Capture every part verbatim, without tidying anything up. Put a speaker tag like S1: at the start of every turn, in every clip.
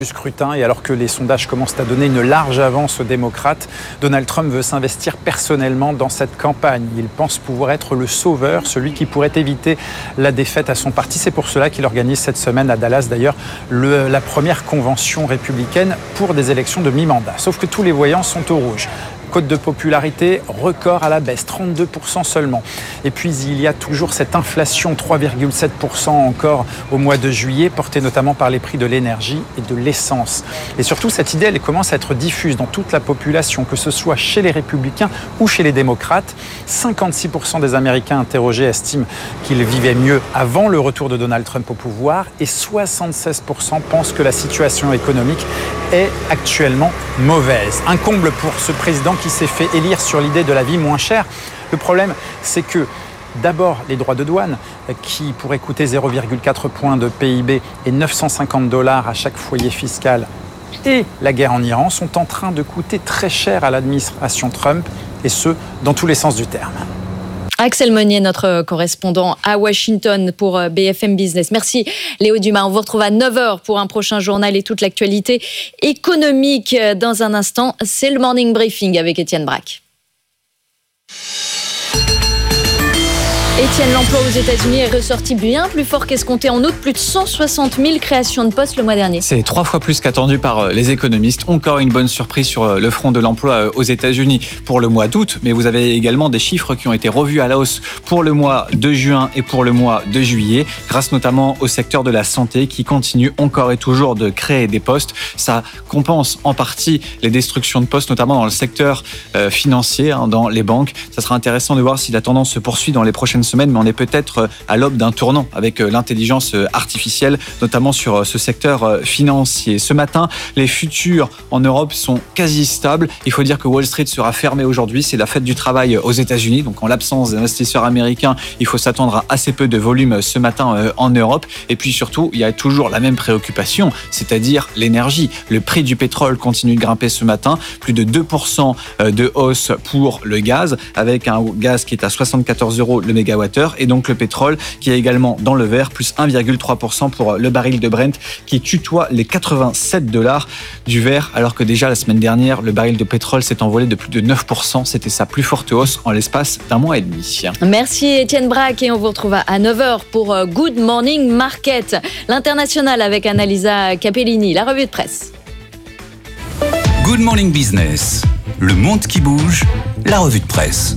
S1: Du scrutin et alors que les sondages commencent à donner une large avance aux démocrates, Donald Trump veut s'investir personnellement dans cette campagne. Il pense pouvoir être le sauveur, celui qui pourrait éviter la défaite à son parti. C'est pour cela qu'il organise cette semaine à Dallas d'ailleurs le, la première convention républicaine pour des élections de mi-mandat. Sauf que tous les voyants sont au rouge. Cote de popularité, record à la baisse, trente-deux pour cent seulement. Et puis il y a toujours cette inflation, trois virgule sept pour cent encore au mois de juillet, portée notamment par les prix de l'énergie et de l'essence. Et surtout, cette idée, elle commence à être diffuse dans toute la population, que ce soit chez les républicains ou chez les démocrates. cinquante-six pour cent des Américains interrogés estiment qu'ils vivaient mieux avant le retour de Donald Trump au pouvoir et soixante-seize pour cent pensent que la situation économique est actuellement mauvaise. Un comble pour ce président qui s'est fait élire sur l'idée de la vie moins chère. Le problème, c'est que d'abord, les droits de douane, qui pourraient coûter zéro virgule quatre points de P I B et neuf cent cinquante dollars à chaque foyer fiscal, et la guerre en Iran sont en train de coûter très cher à l'administration Trump, et ce, dans tous les sens du terme.
S2: Axel Meunier, notre correspondant à Washington pour B F M Business. Merci Léo Dumas. On vous retrouve à neuf heures pour un prochain journal et toute l'actualité économique. Dans un instant, c'est le Morning Briefing avec Étienne Braque. Étienne, l'emploi aux États-Unis est ressorti bien plus fort qu'escompté en août. Plus de cent soixante mille créations de postes le mois dernier.
S3: C'est trois fois plus qu'attendu par les économistes. Encore une bonne surprise sur le front de l'emploi aux États-Unis pour le mois d'août. Mais vous avez également des chiffres qui ont été revus à la hausse pour le mois de juin et pour le mois de juillet, grâce notamment au secteur de la santé qui continue encore et toujours de créer des postes. Ça compense en partie les destructions de postes, notamment dans le secteur financier, dans les banques. Ça sera intéressant de voir si la tendance se poursuit dans les prochaines semaine, mais on est peut-être à l'aube d'un tournant avec l'intelligence artificielle, notamment sur ce secteur financier. Ce matin, les futurs en Europe sont quasi stables. Il faut dire que Wall Street sera fermé aujourd'hui. C'est la fête du travail aux États-Unis. Donc, en l'absence d'investisseurs américains, il faut s'attendre à assez peu de volume ce matin en Europe. Et puis surtout, il y a toujours la même préoccupation, c'est-à-dire l'énergie. Le prix du pétrole continue de grimper ce matin. Plus de deux pour cent de hausse pour le gaz, avec un gaz qui est à soixante-quatorze euros le mégawatt. Et donc le pétrole qui est également dans le vert, plus un virgule trois pour cent pour le baril de Brent qui tutoie les quatre-vingt-sept dollars du vert, alors que déjà la semaine dernière, le baril de pétrole s'est envolé de plus de neuf pour cent. C'était sa plus forte hausse en l'espace d'un mois et demi.
S2: Merci Étienne Braque et on vous retrouve à neuf heures pour Good Morning Market. L'international avec Annalisa Capellini, la revue de presse.
S4: Good Morning Business, le monde qui bouge, la revue de presse.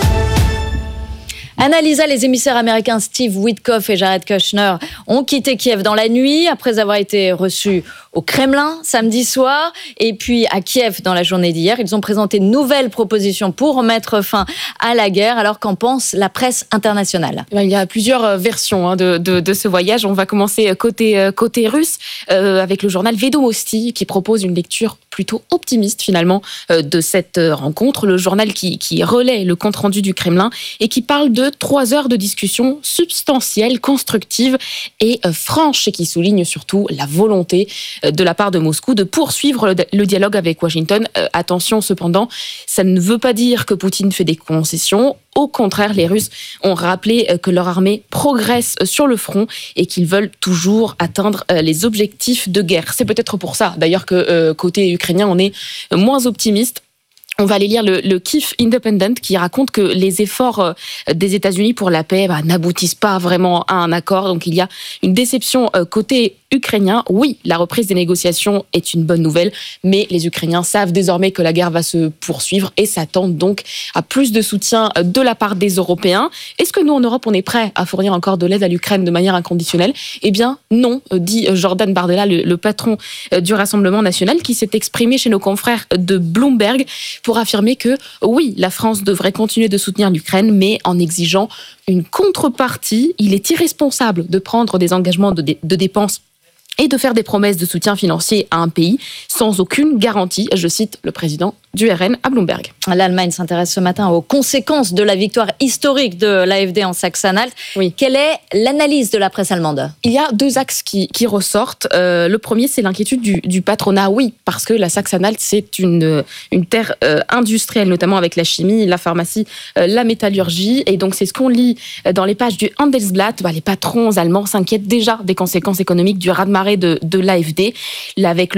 S2: Annalisa, les émissaires américains Steve Witkoff et Jared Kushner ont quitté Kiev dans la nuit après avoir été reçus au Kremlin samedi soir et puis à Kiev dans la journée d'hier. Ils ont présenté de nouvelles propositions pour mettre fin à la guerre. Alors qu'en pense la presse internationale ?
S5: Il y a plusieurs versions de, de, de ce voyage. On va commencer côté, côté russe euh, avec le journal Vedomosti qui propose une lecture plutôt optimiste finalement euh, de cette rencontre. Le journal qui, qui relaie le compte-rendu du Kremlin et qui parle de trois heures de discussion substantielle, constructive et euh, franche et qui souligne surtout la volonté euh, de la part de Moscou de poursuivre le, le dialogue avec Washington. Euh, attention cependant, ça ne veut pas dire que Poutine fait des concessions. Au contraire, les Russes ont rappelé que leur armée progresse sur le front et qu'ils veulent toujours atteindre les objectifs de guerre. C'est peut-être pour ça, d'ailleurs, que euh, côté ukrainien, on est moins optimiste. On va aller lire le, le Kyiv Independent qui raconte que les efforts des États-Unis pour la paix bah, n'aboutissent pas vraiment à un accord. Donc il y a une déception côté ukrainien. Oui, la reprise des négociations est une bonne nouvelle, mais les Ukrainiens savent désormais que la guerre va se poursuivre et s'attendent donc à plus de soutien de la part des Européens. Est-ce que nous, en Europe, on est prêts à fournir encore de l'aide à l'Ukraine de manière inconditionnelle ? Eh bien, non, dit Jordan Bardella, le, le patron du Rassemblement national, qui s'est exprimé chez nos confrères de Bloomberg pour affirmer que, oui, la France devrait continuer de soutenir l'Ukraine, mais en exigeant une contrepartie. Il est irresponsable de prendre des engagements de, dé- de dépenses et de faire des promesses de soutien financier à un pays sans aucune garantie. Je cite le président du R N à Bloomberg.
S2: L'Allemagne s'intéresse ce matin aux conséquences de la victoire historique de l'A F D en Saxe-Anhalt. Oui. Quelle est l'analyse de la presse allemande ?
S5: Il y a deux axes qui, qui ressortent. Euh, le premier, c'est l'inquiétude du, du patronat. Oui, parce que la Saxe-Anhalt, c'est une, une terre euh, industrielle, notamment avec la chimie, la pharmacie, euh, la métallurgie. Et donc, c'est ce qu'on lit dans les pages du Handelsblatt. Bah, les patrons allemands s'inquiètent déjà des conséquences économiques du raz-de-marée de, de l'A F D. Avec